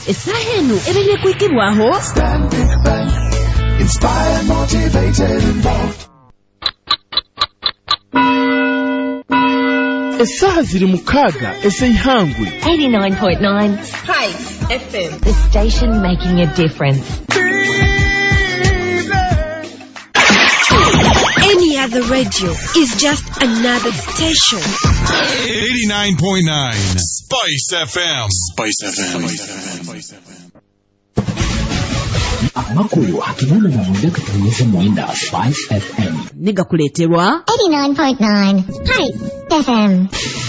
esahenu ebeye kwikibwaho Stanbic Bank. Inspired, motivated, involved. Esaha ziri mukaga eseyihangwe 89.9 Spice FM, the station making a difference. Any other radio is just another station. 89.9 Spice FM. Spice FM. Amakulu hakimana na mwenda katanyesha mwenda Spice FM. niga kuleterwa 89.9 Spice FM.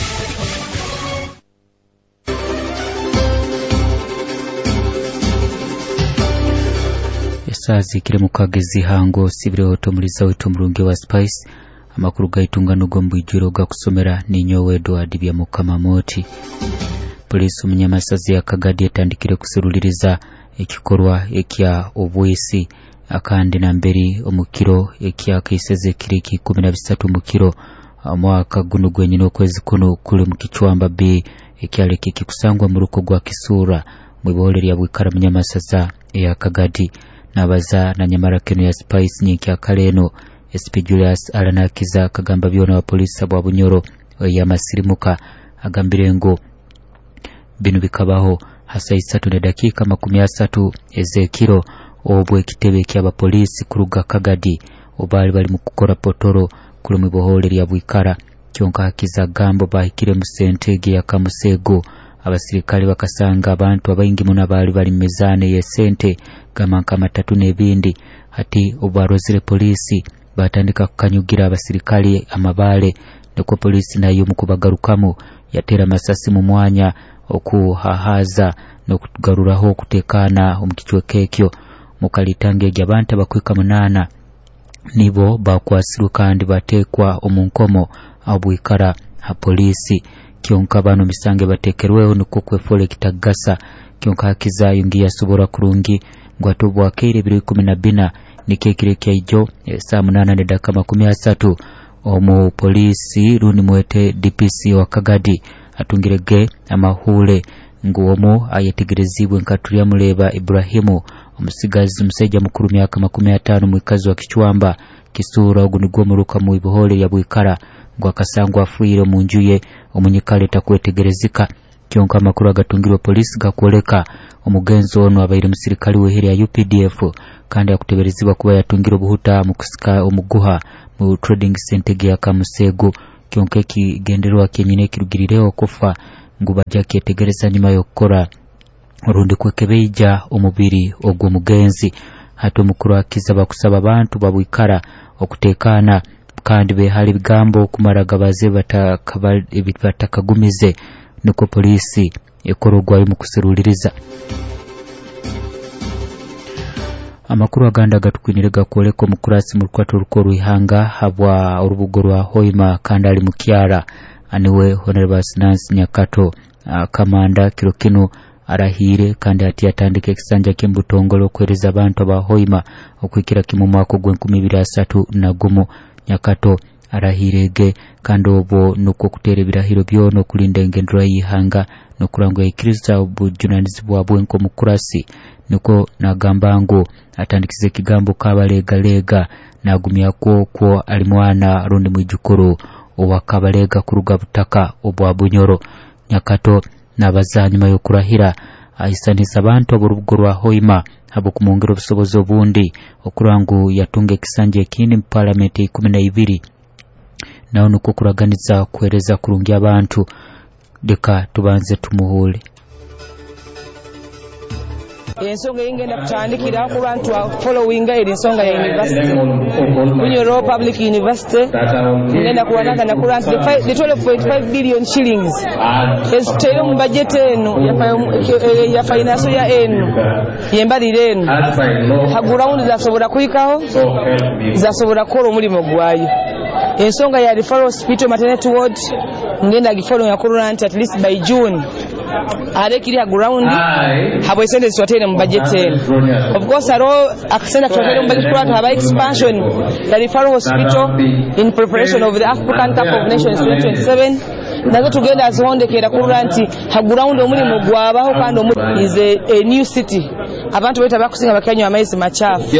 Esazi kire mukagezi hango sibire otomuriza wetomurunge wa Spice amakuru gaitunga nugombu ijuro ga kusomera ninyo Edward bya mukamamoti. Polisi umunyamasazi ya Kagadi etandikire kuseruliriza ekikorwa ekya obwesi akandi na mberi omukiro ekya kaiseze kiriki 13 mukiro mwaka guno gwenyine okwezi kuno kule mukichwamba B ekyaleke kikusangwa mu ruko gwa Kisura mu bibolere ya bwikara munyamasaza ya Kagadi nabaza na nyamara keno ya Spice nyekya kaleno SP Julius Alanakiza kagamba byona wa polisi bwa Bunyoro ya Masirimuka agambire ngo binu bikabaho hasa 3 dakika 30 ezekiro obwe kitebe ky'aba polisi kuruga Kagadi obali bali mukukora potoro kuli mu bibolere ya bwikara kyonka hakiza gambo bahikire mu sentege ya Kamusego abasirikali bakasanga abantu abaingi muna bali mezane ye sente gamanka matatu nebindi hati obarozire polisi batandika kukanyugira abasirikali amabale neko polisi nayo mukubagarukamu yatera masasi mu mwanya okuhahaza no kugaruraho kutekana omukichwe kekyo mukalitange gy'abantu bakwika munana nibo bakwasiru kandi batekwa omunkomo abwikara ha polisi kyonka bano misange batekerweho nuko kwefole kitagasa kyonka hakiza yungi yasobora kurungi ngwatubwa kire 2014 nikekire kyaijo saa 8:30 omu polisi runi mwete DPC wa Kagadi atungirege amahule nguomo ayetegerezibwe nkaturia muleba Ibrahimu omusigazi museja mukuru myaka 50 mwikazi wa Kichwamba Kisura ogunigwo muruka mu ibohole ya bwikara ngwakasangwa afuire mu njuye omunyikale takwetegerezika kyonka amakuru agatungirwa polisi gakoleka omugenzo ono abaire musirikali wehere ya UPDF kandi akuteberezibwa kuba yatungirwa buhuta mukusika omuguha mu trading center ya Kamusego kyonka kigenderwa kenyine kirugirireho kufa nguba jake tegereza nyuma yokora urundi kwekebeija omubiri ogwo mugenzi hato mukuru akiza bakusaba abantu babwikara okutekana kandi behali bigambo kumaraga baze batakagumize nuko polisi ekorogwa mu kuseruliriza amakuru aganda gatukwinirega koleko mukurasi mu rwato rukoru ihanga habwa urubugorwa Hoima kandi ali mukyara aniwe Honorable Nancy Nyakato kamanda kirokino arahire kandi ati atandike kisanja kimbutongolo kwereza abantu aba Hoima okwikira kimu mwako gwe 2023 na gumo Nyakato arahirege kandi obo nuko kutere birahiro byono kulinda engendro yihanga no kurangwa ikiriza obujunanizi bwabwenko mukurasi nuko nagambango atandikize kigambo kabalega nagumya ko ali mwana rundi mwijukuru owakabalega kuruga butaka obwa Bunyoro Nyakato nabazanyuma yo kurahira aisanisa abantu oburugorwa Hoima habo kumongero busobozi obundi okurangu yatunga kisanje kindi mu parliament 12 nawo nuko kuraganiza kwereza kurungi abantu deka tubanze tumuhule ensonga ingenda kutandikira ku bantu following ensonga ya university Bunyoro Public University ngenda kuwananga na kurant the 12.5 billion shillings esitero mu budget eno ya finance ya eno yembalire eno haguraund zasobola kuikaho zasobola kola omulimo gwayo ensonga ya referral hospital maternity ward ngenda gifollow ya kurant at least by June arekiri ground habo isende swatene mu budget of course aro aksenda twatene mu budget kurata haba expansion the referral hospital in preparation of the African Cup of Nations 2027 nazo tugenda zihondekera kurura nti haguraund omulimu gwabaho kandi omulimu is a new city abantu beta bakusinga bakanywa amaizi machafu.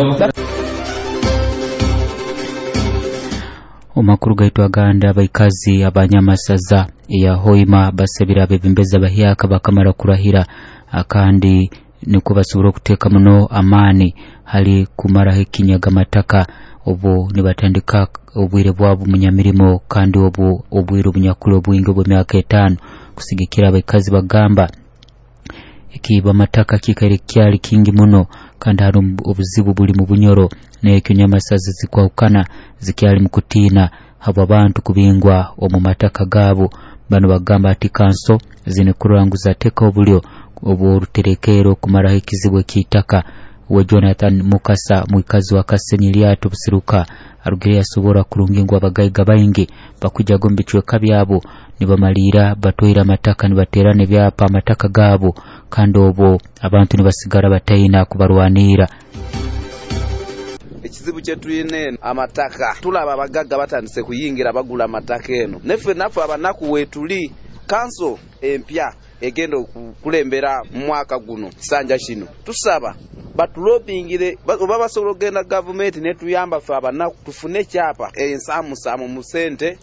Omakuru gaitu aganda abaikazi abanyamasaza ya Hoima basabira bebimbeza bahiyaka bakamara kurahira akandi niko basubira kuteka muno amani hali kumara hekinyaga mataka obo nibatandika obwire bwabo munyamirimo kandi obo obwire bunyakulo bwingo bwo myaka 5 kusigikira abaikazi bagamba ikiba mataka kikare kyali kingi muno kandi hari obuzibu buli mu bunyoro n'ekyo nyamasazi zikwawukana zikyali mu kutina habo abantu kubingwa omu mataka gabo bano bagamba ati kanso zine kuranguza teka obulyo obo ruterekero kumara hikizibwe kitaka we Jonathan Mukasa mwikazi wa Kasenyiliato busiruka arugire yasobora kurungingwa abagayiga bayingi bakujya gombicwe kabyabo nibamalira batoira mataka nibaterane byapa mataka gabo kandi obo abantu nibasigara batayina kubarwanira. Ekizibu kyetu yine amataka tulaba abagagga batandise kuyingira bagula amataka eno nefe nafu abanaku wetuli kanso empya egendo kulembera mwaka guno sanja kino tusaba batulopingire baba sologenda government netuyamba fa abanaku tufune kyapa ensamu mu sente.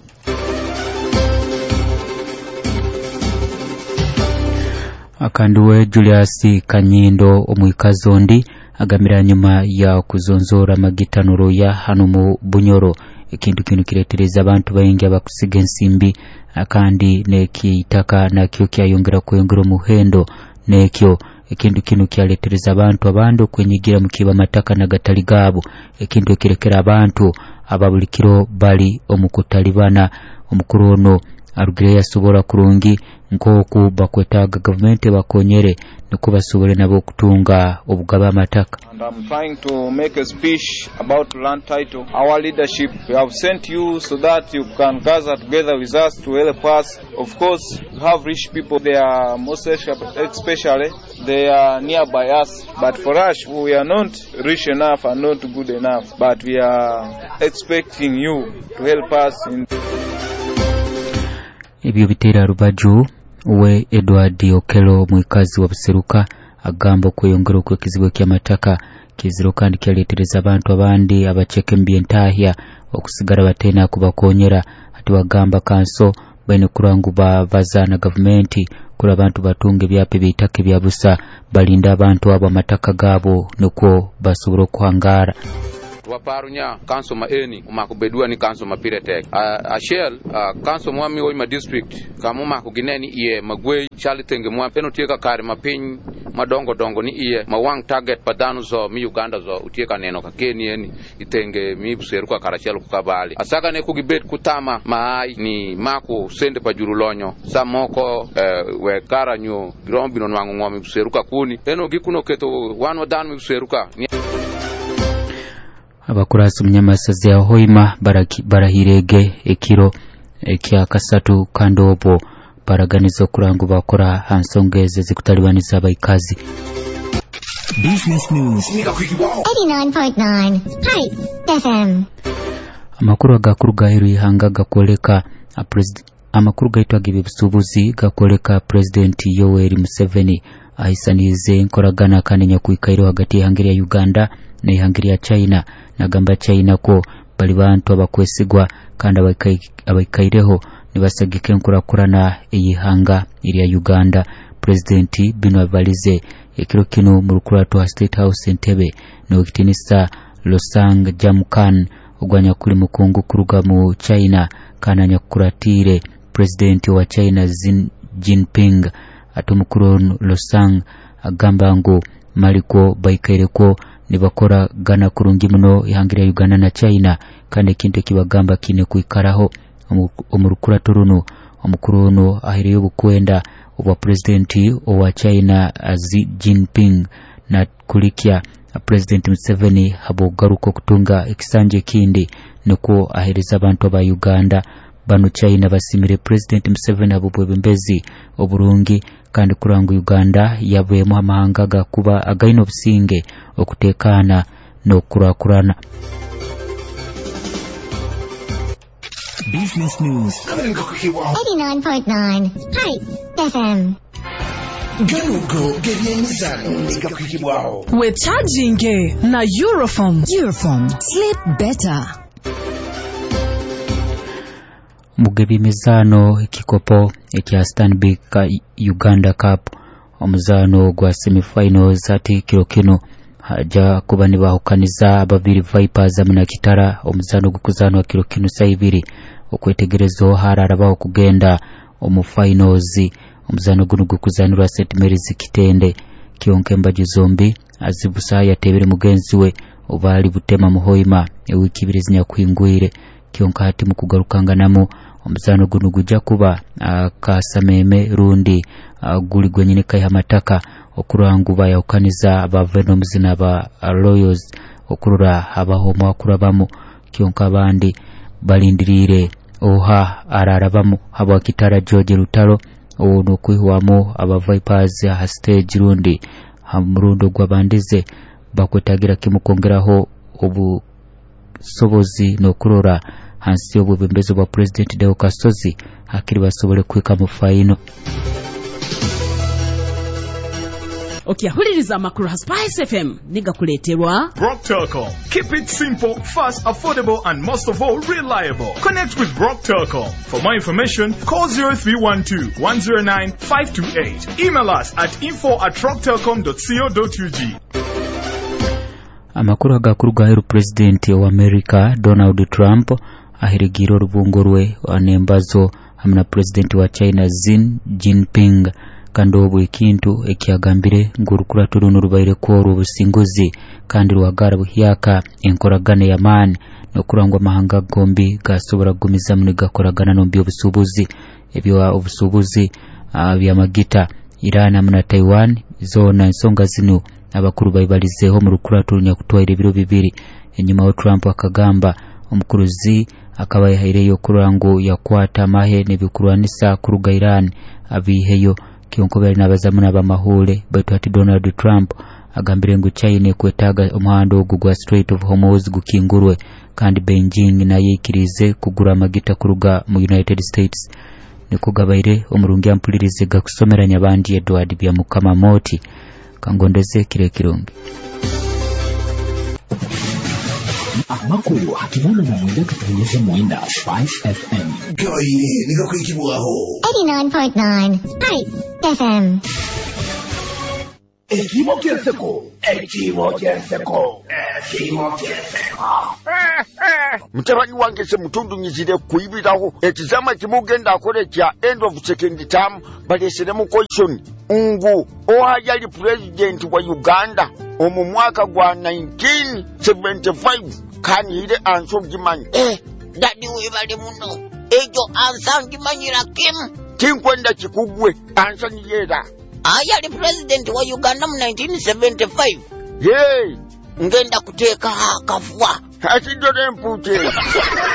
Akanduwe Julius Kanyindo omwikazondi agamira nyuma ya kuzonzora magitanuro ya hano mu Bunyoro ikintu kiretereza abantu bayingi abakusiga ensimbi akandi nekitaka nakyo kyayongera kwengero muhendo nekyo ikintu kyaletereza abantu abando kwenyigira mukiba mataka na gatali gabo ikintu kirekera abantu ababulikiro bali omukutalibana omukurono arugire yasobora kurungi nkoku bakwetaga government bakonyere niko basobore nabo kutunga obugaba mataka. And I'm trying to make a speech about land title. Our leadership, we have sent you so that you can gather together with us to help us. Of course, we have rich people, they are most especially, they are nearby us. But for us, we are not rich enough and not good enough. But we are expecting you to help us in... Ebyo bitera rubaju we Edward Okelo mwikazi wa buseruka agamba kweyongera ku kizibu ky'amataka kiziro kandi kyaletereza abantu abandi abacheke mbientahya okusigara batena kubakonyera ati bagamba kanso bene kurangu bazana government kula abantu batunge byape bitake byabusa balinda abantu abo amataka gabo nuko basuburo kuhangara. Waparunya kanso maeni umakubedua ni kanso mapiretek ashel kanso mwami Hoima district kamuma kugineni iye magwe chali tenge mwa peno tieka kare mapiny madongo ni iye mawang target padano zo mi Uganda zo utieka neno ka Kenya ni itenge mi buseruka karachelo kukabali asaka ne kugibet kutama maai ni mako sende pajurulonyo samoko we karanyo grombino nwangu ngomi buseruka kuni peno gikuno keto wano dan mi buseruka abakurasi munyamasazi ya Hoima barahirege ekiro ekya kasatu kandobo baraganizo kurangu bakora hansongeze zikutalibaniza abaikazi. Business News 89.9 Hype FM. Amakuru agakuru gaheru ihanga gakoleka amakuru gaitu agibebusubuzi gakoleka President Yoweri Museveni ahisanize nkoragana kanenya kuikairo hagati y'ihangiri ya Uganda na ihangiri ya China nagamba China ko bali bantu abakwesigwa kandi abaikaireho nibasagike nkurakurana eyihanga iri ya Uganda. President Bino Valize ekiro kino mu rukurato wa State House Entebbe no kitinisa Losang Jamkan ogwanya kuri mukungu kuruga mu China kana nyakuratire President wa China Xi Jinping atumukuru Losang agamba ngo maliko baikaireko nibakora gana kurungi muno ihangira Uganda na China kandi kintu kibagamba kine kuikaraho omurukurato runo omukuruno ahiriyo bukwenda obwa President wa China Xi Jinping na kulikia President Museveni habogaruko kutunga ekisanje kindi nuko ahiriza abantu ba Uganda bano China basimire President Museveni abubwebembezi oburungi kandi kurangu Uganda yabuye mu amahanga gakuba againo businge okutekana no kurakurana. business news. 89.9 Pipe FM. Galugo gebyemizano nigakukibwaho. With charging na Europhone. Sleep better. Mugebi mizano ekikopo ekya Stanbic Uganda Cup omuzano gwa semi-finals ati kiro kino haja kuba nibahukaniza ababiri Vipers amuna Kitara omuzano gukuzano kiro kino sayibiri okwetegerezo hararabaho kugenda omu finals omuzano guno gukuzanirwa St Mary's Kitende kionke mbaji zombi azibusa yatebere mugenzi we obali Butema Muhoima ewiki ibiri zinyakwingwire kionka hati mukugarukanganamo omuzano guno gujja kuba kasameme rundi guli gwenyine kai hamataka okuranguba yaukaniza aba Venoms n'aba Royals okurura abahomo akurabamu kionka bandi balindirire oha ararabamu aba Kitara George Lutalo ono kwihwamo aba Vipers ha stage rundi hamurundo gwabandize bakwetagira kimukongeraho obusobozi no kurora hansi y'obubembezo bwa President Deo Kasozi akiri basobole kwika mu final. Okiyahuliriza amakuru ha Spice FM nigakuleterwa Brock Telecom. Keep it simple, fast, affordable, and most of all, reliable. Connect with Brock Telecom. For more information, call 0312-109-528. Email us at info@rocktelecom.co.ug. Amakuru agakuruga President wa America Donald Trump ahirigiro rubungo rwe anembazo hamna President wa China Xi Jinping kandobo ikintu ekyagambire ngurukura turunu rubaire ko rubusinguzi kandi rwagara buhyaka enkoragane ya man no kurangwa mahanga gombi gasobora gumiza muri gakoragana no mbyo busubuzi ebyo obusubuzi bya magita Iran amuna Taiwan zona nsonga zino abakuru bayibalizeho mu rukura turunya kutwaira ibiro bibiri enyuma wa Trump akagamba omukuruzi akaba yahireyo kurango yakwata mahe nebikurwanisa kuruga Iran abiheyo kionkobera nabazamuna bamahule baitu ati Donald Trump agambire ngo China kwetaga umuhando ogugwa Strait of Hormuz gukingurwe kandi Beijing naye ikirize kugura magita kuruga mu United States nikugabaire omurungi ampulirize gakusomeranya bandi Edward bya Mukama Moti kangondeze kirungi. Amakuru hakimana na mwenda katanyesha mwenda Spice FM. Gaine nigakukibwaho. 89.9 Pipe FM. Ekimo kyenseko. Mutabanyi wange se mutundu nyizire kuyibiraho ekizama kimugenda akore kya end of second term balesere mu question ngu oyali president wa Uganda omu mwaka gwa 1975 kanire anso gimanyi dadi we bali muno ejo ansangi manyira kinkwenda kikugwe ansani yera ayali president wa Uganda mu 1975 yey ngenda kuteka kafwa asidore mpute